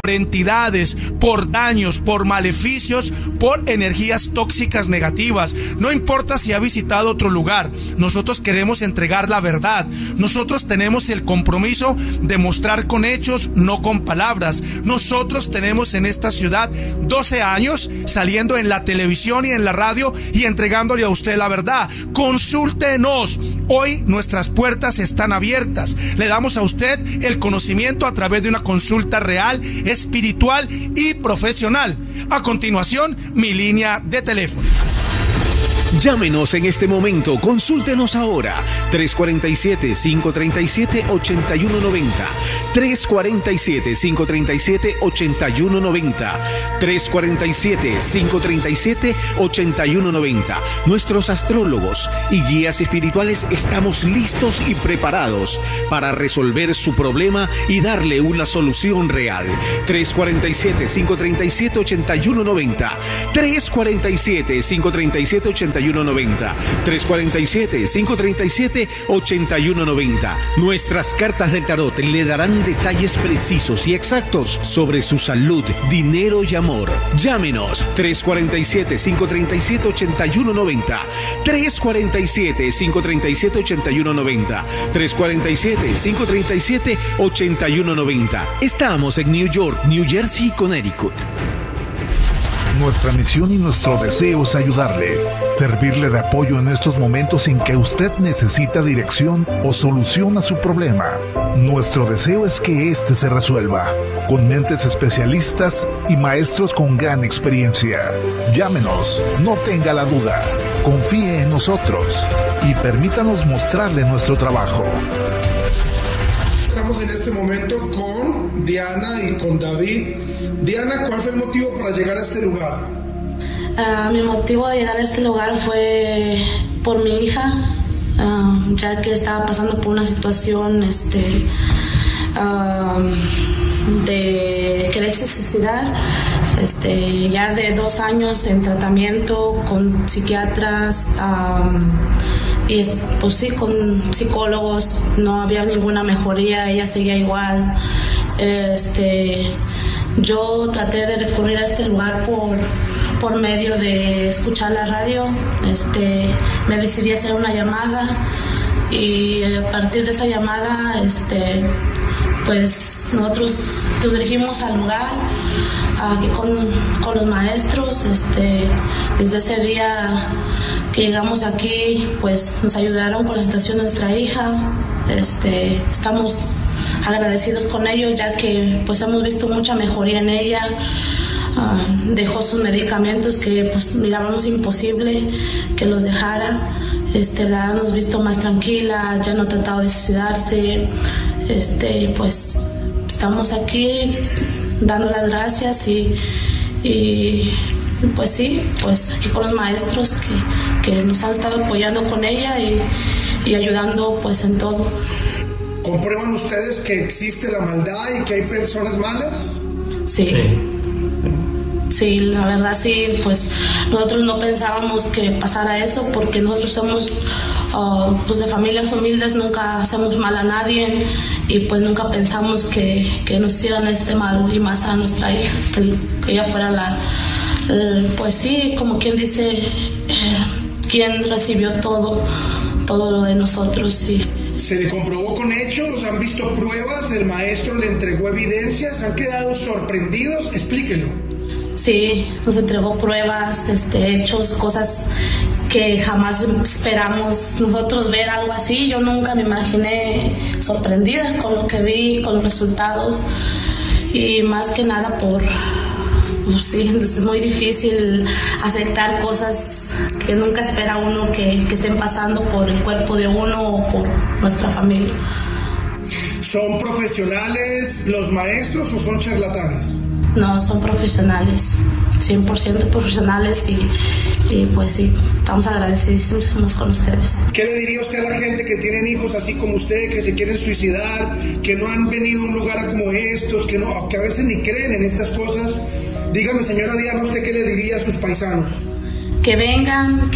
por entidades, por daños, por maleficios, por energías tóxicas negativas. No importa si ha visitado otro lugar, nosotros queremos entregar la verdad. Nosotros tenemos el compromiso de mostrar con hechos, no con palabras. Nosotros tenemos en esta ciudad 12 años saliendo en la televisión y en la radio y entregándole a usted la verdad. Consúltenos. Hoy nuestras puertas están abiertas. Le damos a usted el conocimiento a través de una consulta real, espiritual y profesional. A continuación, mi línea de teléfono. Llámenos en este momento, consúltenos ahora, 347-537-8190, 347-537-8190, 347-537-8190. Nuestros astrólogos y guías espirituales estamos listos y preparados para resolver su problema y darle una solución real. 347-537-8190, 347-537-8190. 347-537-8190. Nuestras cartas del tarot le darán detalles precisos y exactos sobre su salud, dinero y amor. Llámenos 347-537-8190, 347-537-8190, 347-537-8190. Estamos en New York, New Jersey y Connecticut. Nuestra misión y nuestro deseo es ayudarle, servirle de apoyo en estos momentos en que usted necesita dirección o solución a su problema. Nuestro deseo es que éste se resuelva, con mentes especialistas y maestros con gran experiencia. Llámenos, no tenga la duda, confíe en nosotros y permítanos mostrarle nuestro trabajo. Estamos en este momento con Diana y con David. Diana, ¿cuál fue el motivo para llegar a este lugar? Mi motivo de llegar a este lugar fue por mi hija, ya que estaba pasando por una situación de quererse suicidar, ya de 2 años en tratamiento con psiquiatras, y pues sí, con psicólogos. No había ninguna mejoría, ella seguía igual. Yo traté de recurrir a este lugar por medio de escuchar la radio. Me decidí a hacer una llamada y a partir de esa llamada pues nosotros nos dirigimos al lugar aquí con los maestros. Desde ese día que llegamos aquí, pues nos ayudaron con la situación de nuestra hija. Estamos agradecidos con ellos, ya que pues hemos visto mucha mejoría en ella. Dejó sus medicamentos que pues mirábamos imposible que los dejara. La hemos visto más tranquila, ya no ha tratado de suicidarse. Pues estamos aquí dando las gracias y pues sí, pues aquí con los maestros que nos han estado apoyando con ella y ayudando pues en todo. ¿Comprueban ustedes que existe la maldad y que hay personas malas? Sí. Sí, la verdad sí, pues nosotros no pensábamos que pasara eso, porque nosotros somos pues de familias humildes, nunca hacemos mal a nadie y pues nunca pensamos que nos hicieran este mal, y más a nuestra hija, que ella fuera pues sí, como quien dice, quien recibió todo lo de nosotros. Sí. ¿Se le comprobó con hechos? ¿Han visto pruebas? ¿El maestro le entregó evidencias? ¿Han quedado sorprendidos? Explíquenlo. Sí, nos entregó pruebas, hechos, cosas que jamás esperamos nosotros ver algo así. Yo nunca me imaginé, sorprendida con lo que vi, con los resultados, y más que nada pues sí, es muy difícil aceptar cosas que nunca espera uno que estén pasando por el cuerpo de uno o por nuestra familia. ¿Son profesionales los maestros o son charlatanes? No, son profesionales, 100% profesionales, y pues sí, estamos agradecidísimos con ustedes. ¿Qué le diría usted a la gente que tienen hijos así como usted, que se quieren suicidar, que no han venido a un lugar como estos, que a veces ni creen en estas cosas? Dígame, señora Diana, ¿usted qué le diría a sus paisanos? Que vengan,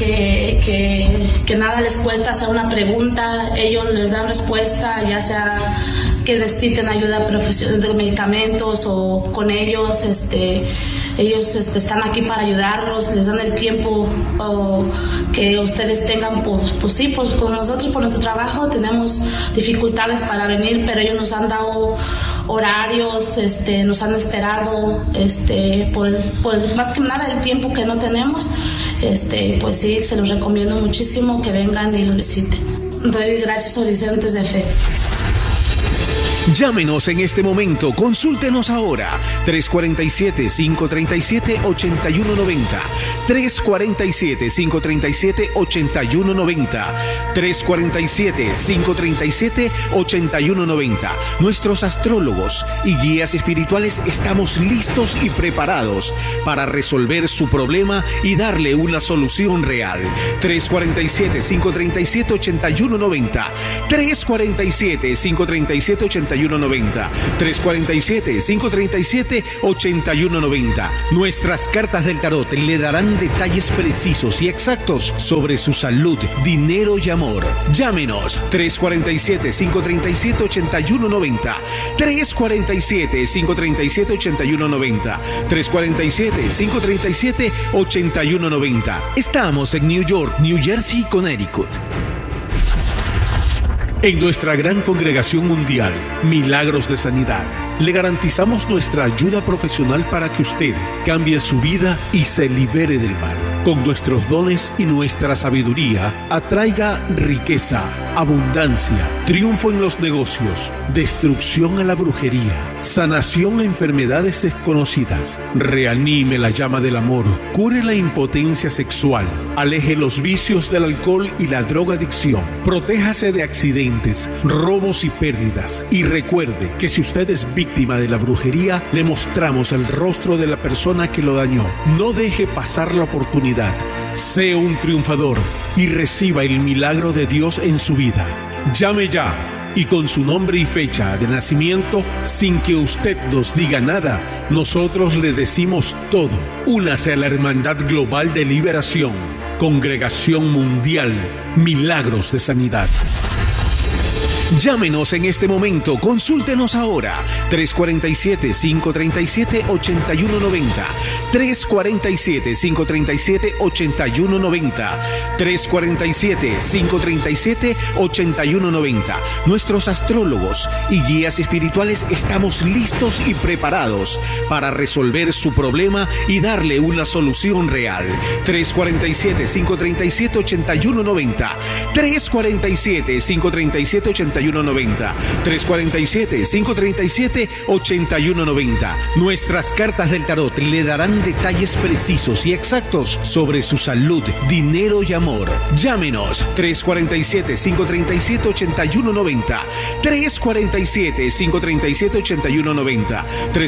que nada les cuesta hacer una pregunta, ellos les dan respuesta, ya sea que necesiten ayuda profesional de medicamentos o con ellos, ellos están aquí para ayudarlos, les dan el tiempo que ustedes tengan, pues sí, pues con nosotros por nuestro trabajo tenemos dificultades para venir, pero ellos nos han dado horarios, nos han esperado, por más que nada el tiempo que no tenemos, pues sí, se los recomiendo muchísimo que vengan y lo visiten. Doy gracias a Horizontes de Fe. Llámenos en este momento, consúltenos ahora, 347-537-8190, 347-537-8190, 347-537-8190. Nuestros astrólogos y guías espirituales estamos listos y preparados para resolver su problema y darle una solución real. 347-537-8190, 347-537-8190. 347-537-8190. Nuestras cartas del tarot le darán detalles precisos y exactos sobre su salud, dinero y amor. Llámenos 347-537-8190, 347-537-8190, 347-537-8190. Estamos en New York, New Jersey y Connecticut. En nuestra gran congregación mundial, Milagros de Sanidad, le garantizamos nuestra ayuda profesional para que usted cambie su vida y se libere del mal. Con nuestros dones y nuestra sabiduría, atraiga riqueza, abundancia, triunfo en los negocios, destrucción a la brujería, sanación a enfermedades desconocidas, reanime la llama del amor, cure la impotencia sexual, aleje los vicios del alcohol y la drogadicción, protéjase de accidentes, robos y pérdidas. Y recuerde que si usted es víctima de la brujería, le mostramos el rostro de la persona que lo dañó. No deje pasar la oportunidad. Sea un triunfador y reciba el milagro de Dios en su vida. Llame ya y con su nombre y fecha de nacimiento, sin que usted nos diga nada, nosotros le decimos todo. Únase a la Hermandad Global de Liberación, Congregación Mundial, Milagros de Sanidad. Llámenos en este momento, consúltenos ahora, 347-537-8190, 347-537-8190, 347-537-8190. Nuestros astrólogos y guías espirituales estamos listos y preparados para resolver su problema y darle una solución real. 347-537-8190, 347-537-8190, 347-537-8190. Nuestras cartas del tarot le darán detalles precisos y exactos sobre su salud, dinero y amor. Llámenos 347-537-8190, 347-537-8190,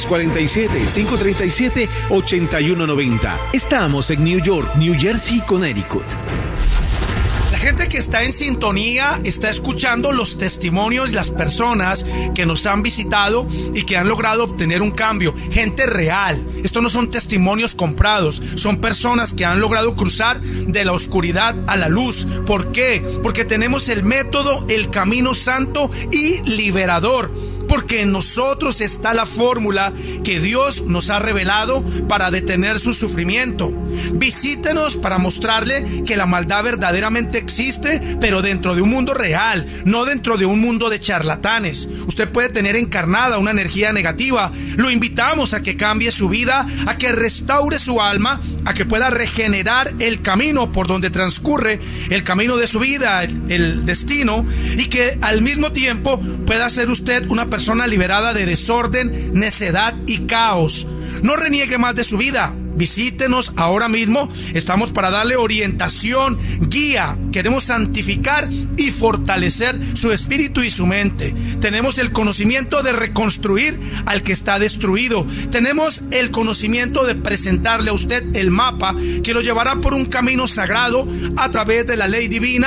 347-537-8190. Estamos en New York, New Jersey y Connecticut. La gente que está en sintonía está escuchando los testimonios de las personas que nos han visitado y que han logrado obtener un cambio. Gente real. Estos no son testimonios comprados. Son personas que han logrado cruzar de la oscuridad a la luz. ¿Por qué? Porque tenemos el método, el camino santo y liberador. Porque en nosotros está la fórmula que Dios nos ha revelado para detener su sufrimiento. Visítenos para mostrarle que la maldad verdaderamente existe, pero dentro de un mundo real, no dentro de un mundo de charlatanes. Usted puede tener encarnada una energía negativa. Lo invitamos a que cambie su vida, a que restaure su alma, a que pueda regenerar el camino por donde transcurre el camino de su vida, el destino, y que al mismo tiempo pueda ser usted una persona liberada de desorden, necedad y caos. No reniegue más de su vida. Visítenos ahora mismo. Estamos para darle orientación, guía. Queremos santificar y fortalecer su espíritu y su mente. Tenemos el conocimiento de reconstruir al que está destruido. Tenemos el conocimiento de presentarle a usted el mapa que lo llevará por un camino sagrado a través de la ley divina,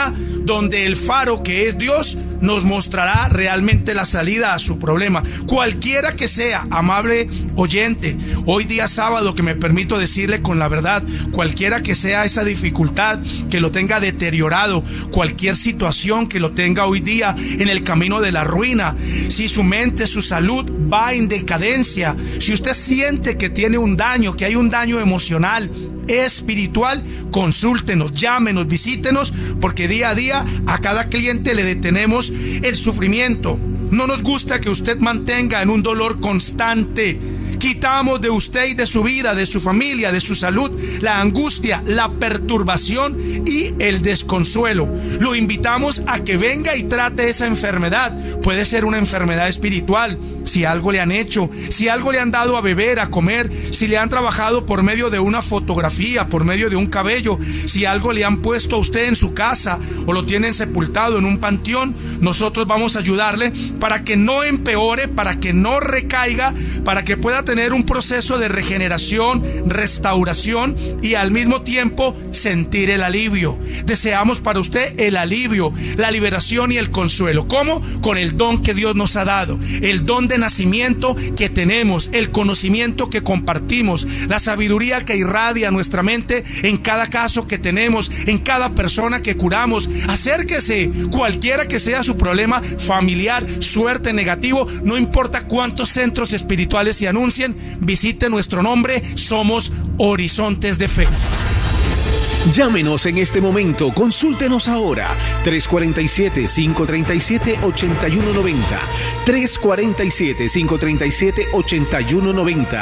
donde el faro que es Dios nos mostrará realmente la salida a su problema. Cualquiera que sea, amable oyente, hoy día sábado, que me permito decirle con la verdad, cualquiera que sea esa dificultad que lo tenga deteriorado, cualquier situación que lo tenga hoy día en el camino de la ruina, si su mente, su salud va en decadencia, si usted siente que tiene un daño, que hay un daño emocional, espiritual, consúltenos, llámenos, visítenos, porque día a día a cada cliente le detenemos el sufrimiento. No nos gusta que usted mantenga en un dolor constante. Quitamos de usted y de su vida, de su familia, de su salud, la angustia, la perturbación y el desconsuelo. Lo invitamos a que venga y trate esa enfermedad. Puede ser una enfermedad espiritual. Si algo le han hecho, si algo le han dado a beber, a comer, si le han trabajado por medio de una fotografía, por medio de un cabello, si algo le han puesto a usted en su casa o lo tienen sepultado en un panteón, nosotros vamos a ayudarle para que no empeore, para que no recaiga, para que pueda tener un proceso de regeneración, restauración y al mismo tiempo sentir el alivio. Deseamos para usted el alivio, la liberación y el consuelo. ¿Cómo? Con el don que Dios nos ha dado, el don de nacimiento que tenemos, el conocimiento que compartimos, la sabiduría que irradia nuestra mente en cada caso que tenemos, en cada persona que curamos. Acérquese, cualquiera que sea su problema familiar, suerte, negativo, no importa cuántos centros espirituales se anuncien, visite nuestro nombre, somos Horizontes de Fe. Llámenos en este momento, consúltenos ahora, 347-537-8190, 347-537-8190,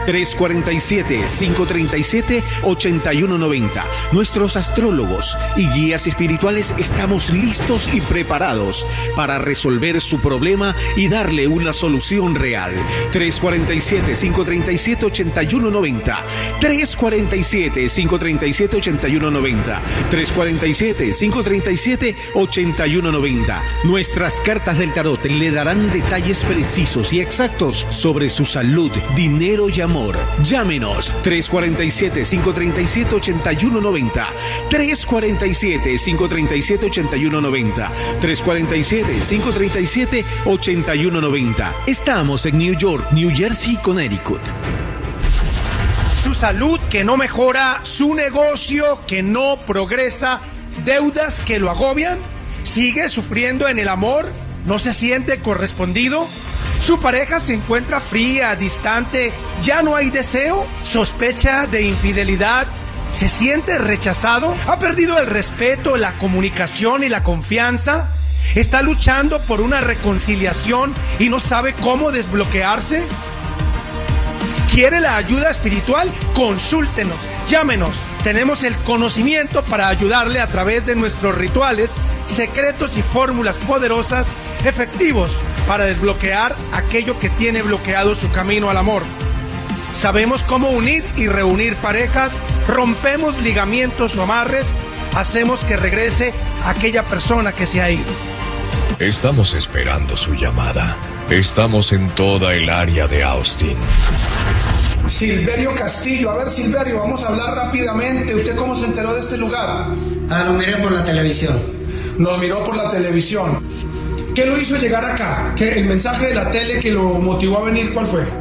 347-537-8190. Nuestros astrólogos y guías espirituales estamos listos y preparados para resolver su problema y darle una solución real. 347-537-8190, 347-537-8190, 347-537-8190. Nuestras cartas del tarot le darán detalles precisos y exactos sobre su salud, dinero y amor. Llámenos 347-537-8190, 347-537-8190, 347-537-8190. Estamos en New York, New Jersey, Connecticut. Su salud que no mejora, su negocio que no progresa, deudas que lo agobian, sigue sufriendo en el amor, no se siente correspondido, su pareja se encuentra fría, distante, ya no hay deseo, sospecha de infidelidad, se siente rechazado, ha perdido el respeto, la comunicación y la confianza, está luchando por una reconciliación y no sabe cómo desbloquearse. ¿Quiere la ayuda espiritual? Consúltenos, llámenos. Tenemos el conocimiento para ayudarle a través de nuestros rituales, secretos y fórmulas poderosas, efectivos para desbloquear aquello que tiene bloqueado su camino al amor. Sabemos cómo unir y reunir parejas, rompemos ligamientos o amarres, hacemos que regrese aquella persona que se ha ido. Estamos esperando su llamada. Estamos en toda el área de Austin. Silverio Castillo, a ver Silverio, vamos a hablar rápidamente. ¿Usted cómo se enteró de este lugar? Lo miré por la televisión. Nos miró por la televisión. ¿Qué lo hizo llegar acá? ¿Qué, el mensaje de la tele que lo motivó a venir, cuál fue?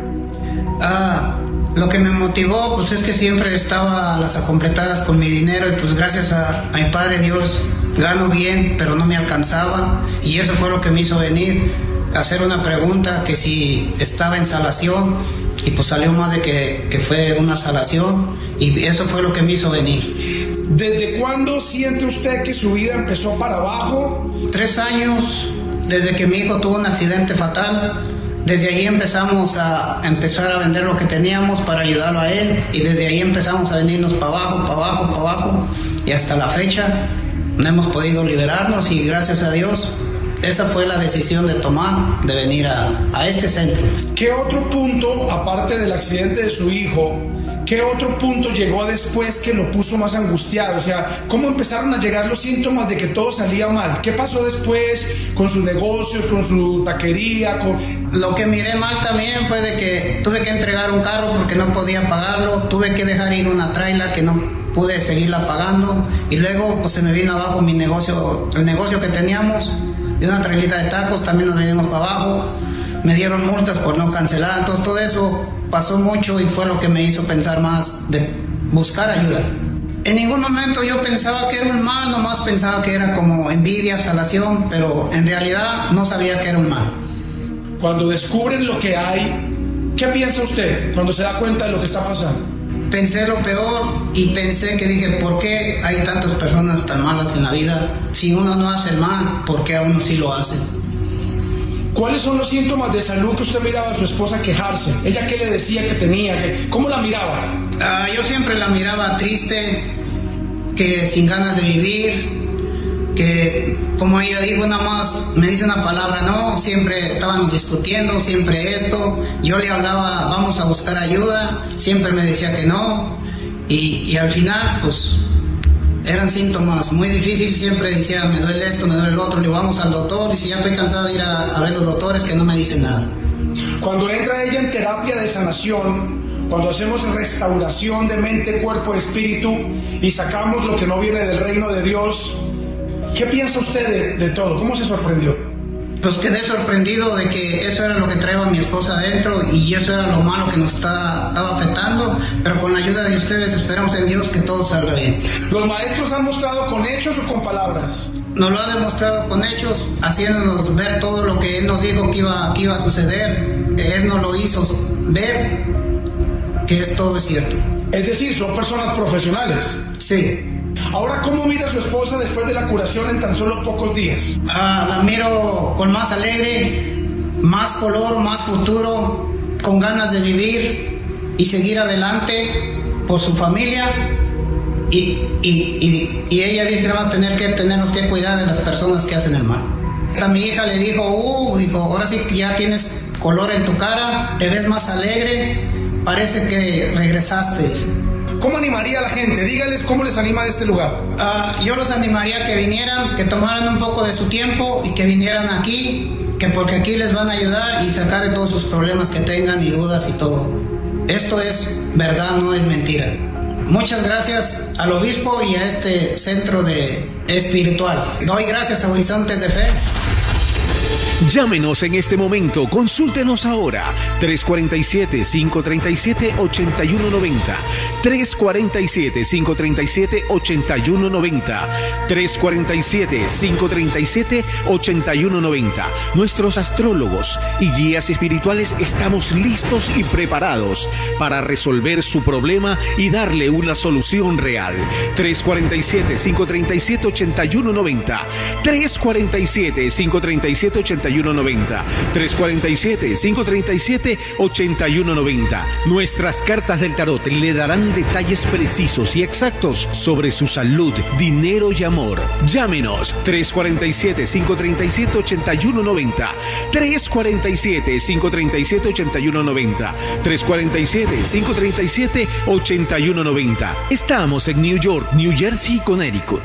Lo que me motivó pues es que siempre estaba a las acompletadas con mi dinero y pues gracias a mi Padre Dios gano bien, pero no me alcanzaba y eso fue lo que me hizo venir, hacer una pregunta que si estaba en salación y pues salió más de que fue una salación y eso fue lo que me hizo venir. ¿Desde cuándo siente usted que su vida empezó para abajo? 3 años, desde que mi hijo tuvo un accidente fatal. Desde ahí empezamos a vender lo que teníamos para ayudarlo a él y desde ahí empezamos a venirnos para abajo y hasta la fecha no hemos podido liberarnos y gracias a Dios esa fue la decisión de tomar, de venir a este centro. ¿Qué otro punto, aparte del accidente de su hijo, qué otro punto llegó después que lo puso más angustiado? O sea, ¿cómo empezaron a llegar los síntomas de que todo salía mal? ¿Qué pasó después con sus negocios, con su taquería? Lo que miré mal también fue de que tuve que entregar un carro porque no podía pagarlo, tuve que dejar ir una traila que no pude seguirla pagando y luego pues se me vino abajo mi negocio, el negocio que teníamos de una trailita de tacos, también nos venimos para abajo, me dieron multas por no cancelar, entonces todo eso pasó mucho y fue lo que me hizo pensar más de buscar ayuda. En ningún momento yo pensaba que era un mal, nomás pensaba que era como envidia, salación, pero en realidad no sabía que era un mal. Cuando descubren lo que hay, ¿qué piensa usted cuando se da cuenta de lo que está pasando? Pensé lo peor y pensé que dije, ¿por qué hay tantas personas tan malas en la vida? Si uno no hace el mal, ¿por qué a uno sí lo hace? ¿Cuáles son los síntomas de salud que usted miraba a su esposa quejarse? ¿Ella qué le decía que tenía? ¿Cómo la miraba? Yo siempre la miraba triste, que sin ganas de vivir, que como ella dijo, nada más me dice una palabra no, siempre estábamos discutiendo, siempre esto, yo le hablaba, vamos a buscar ayuda, siempre me decía que no, y al final pues eran síntomas muy difíciles, siempre decía me duele esto, me duele el otro, le vamos al doctor, y si ya estoy cansado de ir a ver los doctores que no me dicen nada. Cuando entra ella en terapia de sanación, cuando hacemos restauración de mente, cuerpo, espíritu y sacamos lo que no viene del reino de Dios, ¿qué piensa usted de todo? ¿Cómo se sorprendió? Pues quedé sorprendido de que eso era lo que traía mi esposa adentro y eso era lo malo que nos estaba afectando, pero con la ayuda de ustedes esperamos en Dios que todo salga bien. ¿Los maestros han mostrado con hechos o con palabras? Nos lo ha demostrado con hechos, haciéndonos ver todo lo que Él nos dijo que iba a suceder. Él nos lo hizo ver que todo es cierto. Es decir, son personas profesionales. Sí. Ahora, ¿cómo mira a su esposa después de la curación en tan solo pocos días? La miro con más alegre, más color, más futuro, con ganas de vivir y seguir adelante por su familia. Y ella dice que vamos a tenemos que cuidar de las personas que hacen el mal. A mi hija le dijo, ahora sí que ya tienes color en tu cara, te ves más alegre, parece que regresaste. ¿Cómo animaría a la gente? Dígales cómo les anima de este lugar. Yo los animaría a que vinieran, que tomaran un poco de su tiempo y que vinieran aquí, que porque aquí les van a ayudar y sacar de todos sus problemas que tengan y dudas y todo. Esto es verdad, no es mentira. Muchas gracias al obispo y a este centro espiritual. Doy gracias a Horizontes de Fe. Llámenos en este momento, consúltenos ahora, 347-537-8190, 347-537-8190, 347-537-8190. Nuestros astrólogos y guías espirituales estamos listos y preparados para resolver su problema y darle una solución real. 347-537-8190, 347-537-8190. 347-537-8190. Nuestras cartas del tarot le darán detalles precisos y exactos sobre su salud, dinero y amor. Llámenos 347-537-8190, 347-537-8190, 347-537-8190. Estamos en New York, New Jersey y Connecticut.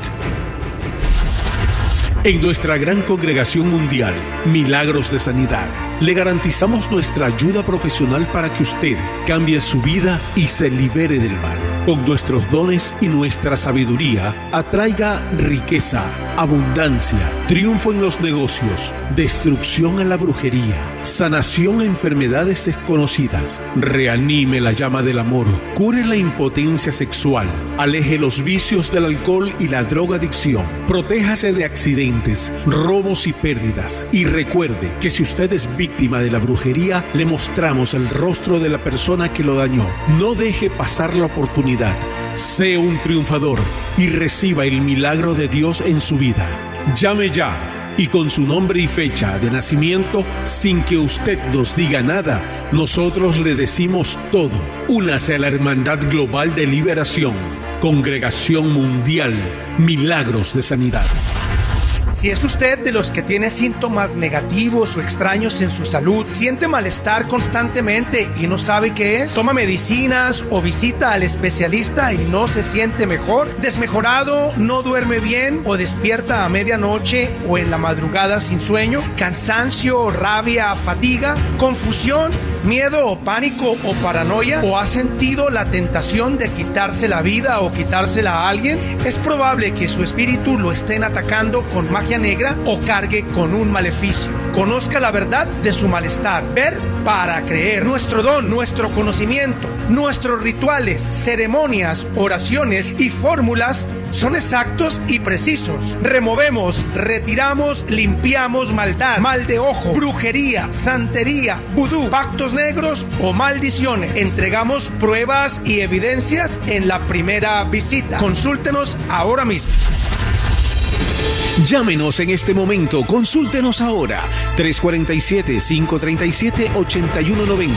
En nuestra gran congregación mundial, Milagros de Sanidad, le garantizamos nuestra ayuda profesional para que usted cambie su vida y se libere del mal. Con nuestros dones y nuestra sabiduría, atraiga riqueza, abundancia, triunfo en los negocios, destrucción a la brujería, sanación a enfermedades desconocidas, reanime la llama del amor, cure la impotencia sexual, aleje los vicios del alcohol y la drogadicción, protéjase de accidentes, robos y pérdidas. Y recuerde que si usted es víctima de la brujería, le mostramos el rostro de la persona que lo dañó. No deje pasar la oportunidad. Sea un triunfador y reciba el milagro de Dios en su vida. Llame ya y con su nombre y fecha de nacimiento, sin que usted nos diga nada, nosotros le decimos todo. Únase a la Hermandad Global de Liberación, Congregación Mundial, Milagros de Sanidad. Si es usted de los que tiene síntomas negativos o extraños en su salud, siente malestar constantemente y no sabe qué es, toma medicinas o visita al especialista y no se siente mejor, desmejorado, no duerme bien o despierta a medianoche o en la madrugada sin sueño, cansancio, rabia, fatiga, confusión, miedo o pánico o paranoia? ¿O ha sentido la tentación de quitarse la vida o quitársela a alguien? Es probable que su espíritu lo estén atacando con magia negra o cargue con un maleficio. Conozca la verdad de su malestar. Ver para creer. Nuestro don, nuestro conocimiento, nuestros rituales, ceremonias, oraciones y fórmulas son exactos y precisos. Removemos, retiramos, limpiamos maldad, mal de ojo, brujería, santería, vudú, pactos negros o maldiciones. Entregamos pruebas y evidencias en la primera visita. Consúltenos ahora mismo. Llámenos en este momento, consúltenos ahora. 347-537-8190.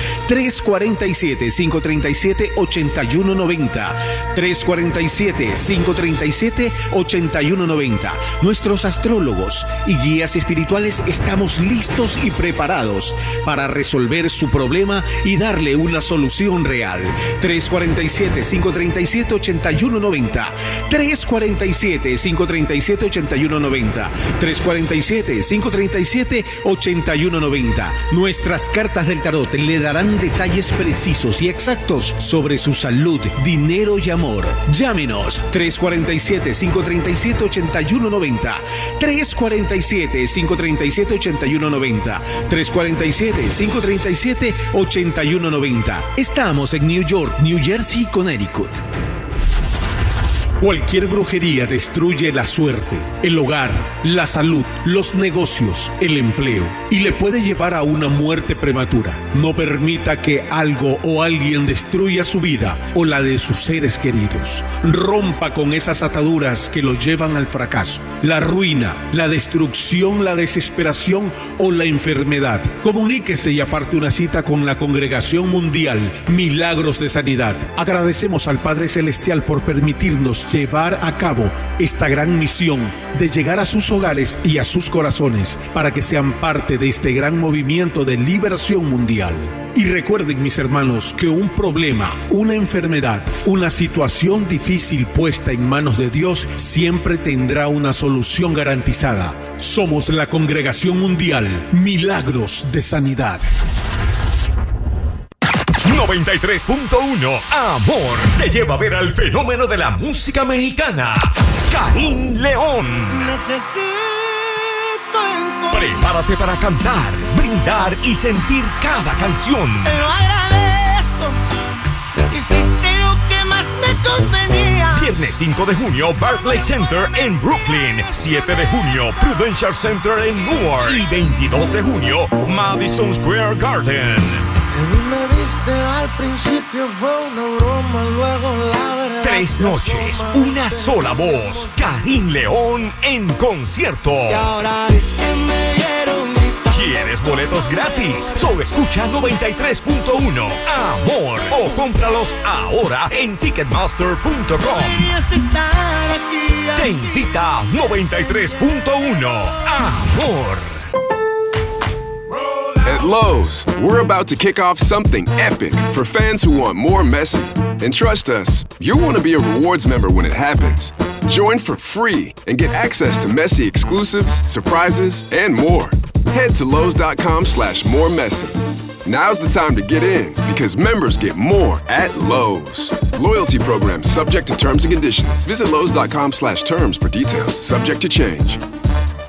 347-537-8190. 347-537-8190. Nuestros astrólogos y guías espirituales estamos listos y preparados para resolver su problema y darle una solución real. 347-537-8190. 347-537-8190. 347-537-8190. Nuestras cartas del tarot le darán detalles precisos y exactos sobre su salud, dinero y amor. Llámenos 347-537-8190. 347-537-8190. 347-537-8190. Estamos en New York, New Jersey y Connecticut. Cualquier brujería destruye la suerte, el hogar, la salud, los negocios, el empleo y le puede llevar a una muerte prematura. No permita que algo o alguien destruya su vida o la de sus seres queridos. Rompa con esas ataduras que lo llevan al fracaso, la ruina, la destrucción, la desesperación o la enfermedad. Comuníquese y aparte una cita con la Congregación Mundial Milagros de Sanidad. Agradecemos al Padre Celestial por permitirnos llevar a cabo esta gran misión de llegar a sus hogares y a sus corazones para que sean parte de este gran movimiento de liberación mundial. Y recuerden, mis hermanos, que un problema, una enfermedad, una situación difícil puesta en manos de Dios siempre tendrá una solución garantizada. Somos la Congregación Mundial Milagros de Sanidad. 93.1 Amor te lleva a ver al fenómeno de la música mexicana, Karim León. Prepárate para cantar, brindar y sentir cada canción. Te lo agradezco, hiciste lo que más me convenía. Viernes 5 de junio, Barclays Center en Brooklyn. 7 de junio, Prudential Center en Newark. Y 22 de junio, Madison Square Garden. Me viste al principio, fue una broma, luego la verdad. 3 noches, una sola voz. Karim León en concierto. Y ahora es que me vieron gritar. ¿Quieres boletos gratis? Solo escucha 93.1 Amor o cómpralos ahora en Ticketmaster.com. Te invita 93.1 Amor. At Lowe's, we're about to kick off something epic for fans who want more Messi. And trust us, you'll want to be a rewards member when it happens. Join for free and get access to Messi exclusives, surprises, and more. Head to Lowe's.com/moremessi. Now's the time to get in because members get more at Lowe's. Loyalty program subject to terms and conditions. Visit Lowe's.com/terms for details. Subject to change.